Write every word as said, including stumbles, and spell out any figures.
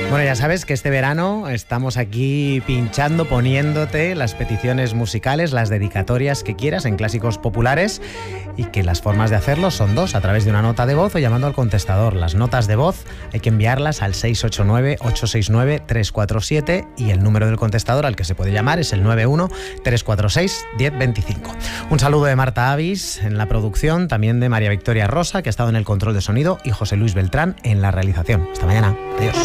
Bueno, ya sabes que este verano estamos aquí pinchando, poniéndote las peticiones musicales, las dedicatorias que quieras en clásicos populares, y que las formas de hacerlo son dos: a través de una nota de voz o llamando al contestador. Las notas de voz hay que enviarlas al seis ocho nueve, ocho seis nueve, tres cuatro siete y el número del contestador al que se puede llamar es el nueve uno, tres cuatro seis, uno cero dos cinco. Un saludo de Marta Avis en la producción, también de María Victoria Rosa, que ha estado en el control de sonido, y José Luis Beltrán en la realización. Hasta mañana. Adiós.